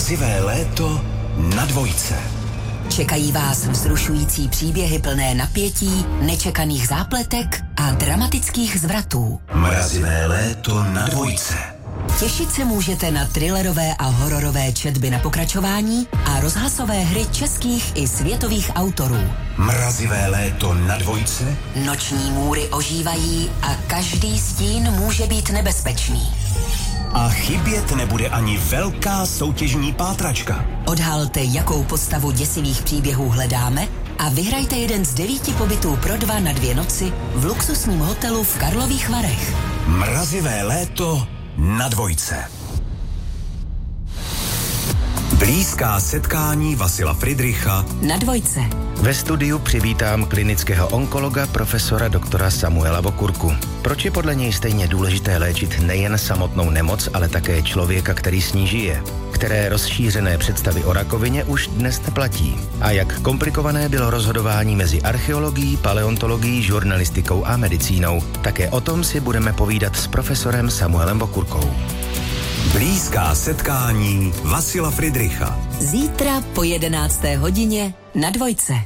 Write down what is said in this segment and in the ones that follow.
Mrazivé léto na Dvojce. Čekají vás vzrušující příběhy plné napětí, nečekaných zápletek a dramatických zvratů. Mrazivé léto na Dvojce. Těšit se můžete na thrillerové a hororové četby na pokračování a rozhlasové hry českých i světových autorů. Mrazivé léto na Dvojce. Noční můry ožívají a každý stín může být nebezpečný. A chybět nebude ani velká soutěžní pátračka. Odhalte, jakou postavu děsivých příběhů hledáme a vyhrajte jeden z 9 pobytů pro 2 na 2 noci v luxusním hotelu v Karlových Varech. Mrazivé léto na Dvojce. Blízká setkání Vasila Friedricha na Dvojce. Ve studiu přivítám klinického onkologa profesora doktora Samuela Vokurku. Proč je podle něj stejně důležité léčit nejen samotnou nemoc, ale také člověka, který s ní žije? Které rozšířené představy o rakovině už dnes neplatí? A jak komplikované bylo rozhodování mezi archeologií, paleontologií, žurnalistikou a medicínou? Také o tom si budeme povídat s profesorem Samuelem Vokurkou. Blízká setkání Vasila Friedricha. Zítra po 11. hodině na Dvojce.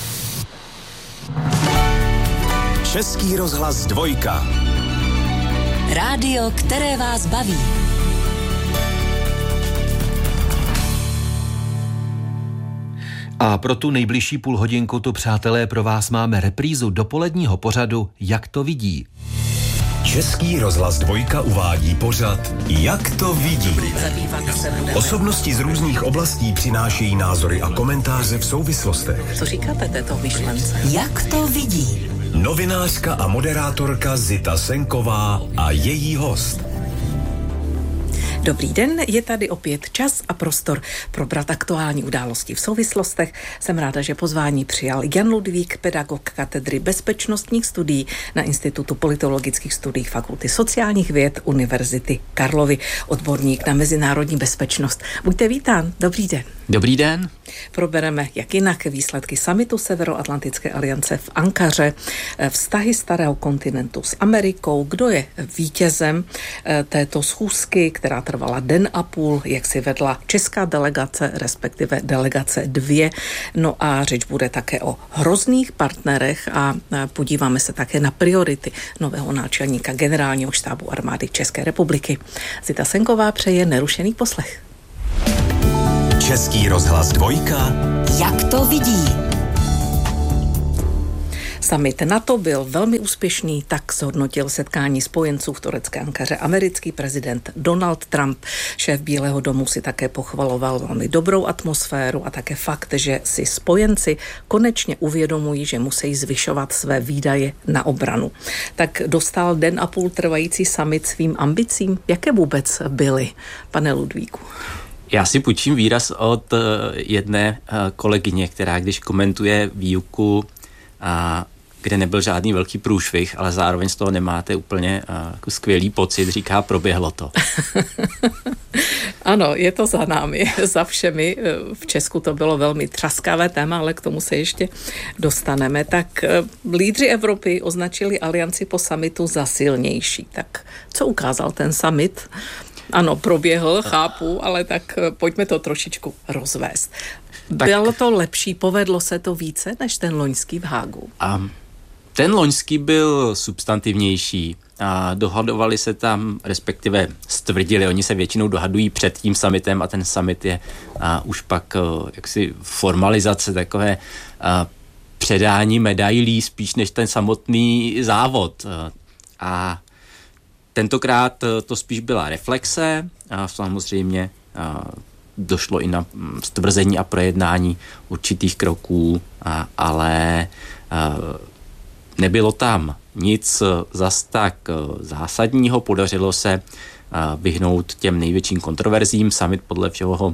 Český rozhlas Dvojka. Rádio, které vás baví. A pro tu nejbližší půlhodinku tu, přátelé, pro vás máme reprízu dopoledního pořadu Jak to vidí. Český rozhlas Dvojka uvádí pořad Jak to vidí. Osobnosti z různých oblastí přinášejí názory a komentáře v souvislostech. Co říkáte této myšlence? Jak to vidí? Novinářka a moderátorka Zita Senková a její host. Dobrý den, je tady opět čas a prostor probrat aktuální události v souvislostech. Jsem ráda, že pozvání přijal Jan Ludvík, pedagog katedry bezpečnostních studií na Institutu politologických studií Fakulty sociálních věd Univerzity Karlovy, odborník na mezinárodní bezpečnost. Buďte vítán, dobrý den. Dobrý den. Probereme jak jinak výsledky summitu Severoatlantické aliance v Ankaře, vztahy starého kontinentu s Amerikou, kdo je vítězem této schůzky, která trvala den a půl, jak si vedla česká delegace, respektive delegace 2. No a řeč bude také o hrozných partnerech a podíváme se také na priority nového náčelníka generálního štábu armády České republiky. Zita Senková přeje nerušený poslech. Český rozhlas Dvojka. Jak to vidí? Summit NATO byl velmi úspěšný, tak zhodnotil setkání spojenců v turecké Ankaře americký prezident Donald Trump. Šéf Bílého domu si také pochvaloval velmi dobrou atmosféru a také fakt, že si spojenci konečně uvědomují, že musí zvyšovat své výdaje na obranu. Tak dostal den a půl trvající summit svým ambicím? Jaké vůbec byly, pane Ludvíku? Já si půjčím výraz od jedné kolegyně, která když komentuje výuku, kde nebyl žádný velký průšvih, ale zároveň z toho nemáte úplně jako skvělý pocit, říká, proběhlo to. Ano, je to za námi, za všemi. V Česku to bylo velmi třaskavé téma, ale k tomu se ještě dostaneme. Tak lídři Evropy označili alianci po summitu za silnější. Tak co ukázal ten summit? Ano, proběhl, chápu, ale tak pojďme to trošičku rozvést. Bylo to lepší, povedlo se to více než ten loňský v Hágu? Ten loňský byl substantivnější a dohadovali se tam, respektive stvrdili, oni se většinou dohadují před tím summitem a ten summit je už pak jaksi formalizace, takové předání medailí spíš než ten samotný závod. A tentokrát to spíš byla reflexe a samozřejmě došlo i na stvrzení a projednání určitých kroků, ale nebylo tam nic zas tak zásadního. Podařilo se vyhnout těm největším kontroverzím. Summit podle všeho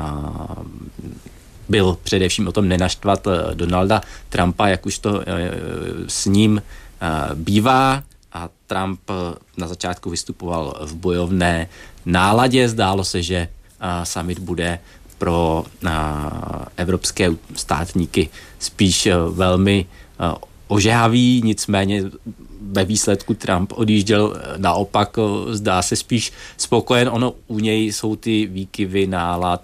byl především o tom nenaštvat Donalda Trumpa, jak už to s ním bývá. A Trump na začátku vystupoval v bojovné náladě. Zdálo se, že summit bude pro evropské státníky spíš velmi ožehavý, nicméně ve výsledku Trump odjížděl naopak, zdá se spíš spokojen. Ono u něj jsou ty výkyvy nálad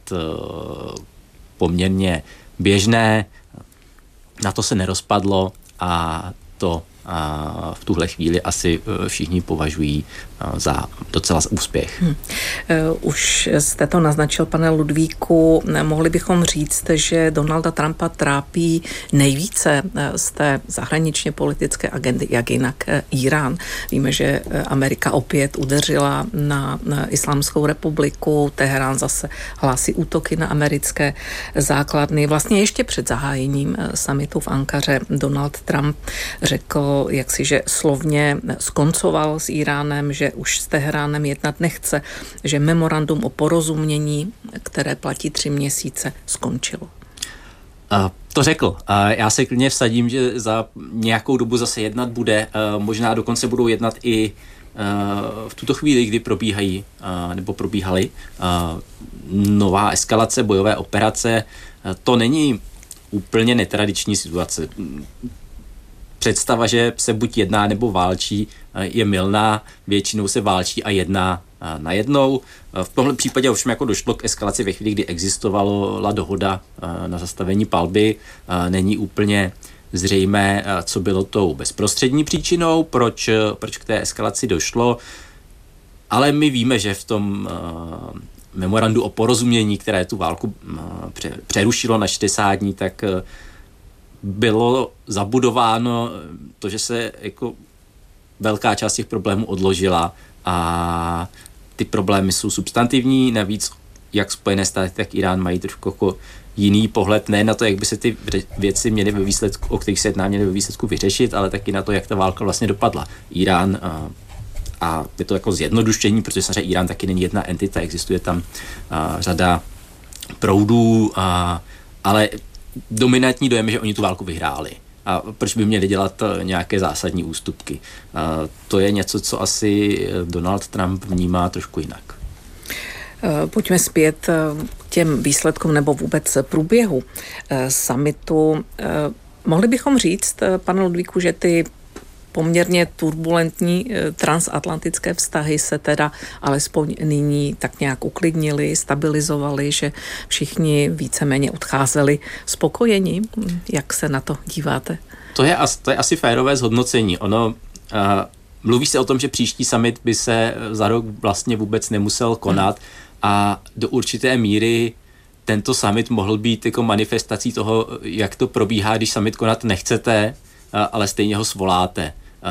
poměrně běžné, na to se nerozpadlo a to v tuhle chvíli asi všichni považují za docela úspěch. Už jste to naznačil, pane Ludvíku, mohli bychom říct, že Donalda Trumpa trápí nejvíce z té zahraničně politické agendy, jak jinak Irán. Víme, že Amerika opět udeřila na Islámskou republiku, Teherán zase hlásí útoky na americké základny. Vlastně ještě před zahájením summitu v Ankaře Donald Trump řekl, že slovně skoncoval s Iránem, že už s Teheránem jednat nechce, že memorandum o porozumění, které platí 3 měsíce, skončilo. To řekl. Já se klidně vsadím, že za nějakou dobu zase jednat bude. Možná dokonce budou jednat i v tuto chvíli, kdy probíhají nebo probíhaly nová eskalace, bojové operace. To není úplně netradiční situace. Představa, že se buď jedná nebo válčí, je mylná. Většinou se válčí a jedná najednou. V tomhle případě ovšem jako došlo k eskalaci ve chvíli, kdy existovala dohoda na zastavení palby. Není úplně zřejmé, co bylo tou bezprostřední příčinou, proč k té eskalaci došlo. Ale my víme, že v tom memorandu o porozumění, které tu válku přerušilo na 60 dní, tak bylo zabudováno to, že se jako velká část těch problémů odložila a ty problémy jsou substantivní, navíc jak Spojené státy, tak Irán mají trošku jako jiný pohled, ne na to, jak by se ty věci měly ve výsledku, o kterých se jedná, měly ve výsledku vyřešit, ale taky na to, jak ta válka vlastně dopadla. Irán, a je to jako zjednodušení, protože samozřejmě Irán taky není jedna entita, existuje tam řada proudů, ale dominantní dojem je, že oni tu válku vyhráli. A proč by měli dělat nějaké zásadní ústupky? To je něco, co asi Donald Trump vnímá trošku jinak. Pojďme zpět k těm výsledkům nebo vůbec průběhu summitu. Mohli bychom říct, pane Ludvíku, že ty poměrně turbulentní transatlantické vztahy se teda alespoň nyní tak nějak uklidnili, stabilizovali, že všichni víceméně odcházeli spokojeni. Jak se na to díváte? To je asi férové zhodnocení. Mluví se o tom, že příští summit by se za rok vlastně vůbec nemusel konat a do určité míry tento summit mohl být jako manifestací toho, jak to probíhá, když summit konat nechcete, ale stejně ho svoláte.